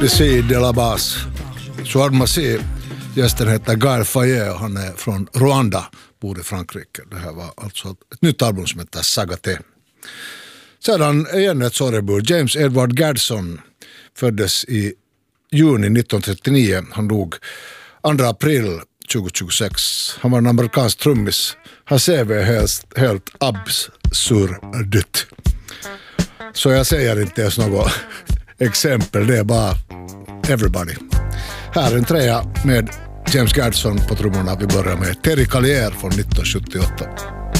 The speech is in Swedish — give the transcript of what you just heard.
Desi de la Bas. Suad Massi, gästen heter Gael Faye och han är från Rwanda, bor i Frankrike. Det här var alltså ett nytt album som heter Sagate. Sedan igen ett sorgebud. James Edward Gadsden föddes i juni 1939. Han dog 2 april 2026. Han var en amerikansk trummis. Han CV är helt absurt. Så jag säger inte ens något exempel, det är bara everybody. Här är en trea med James Gadsden på trummorna. Vi börjar med Terry Callier från 1978.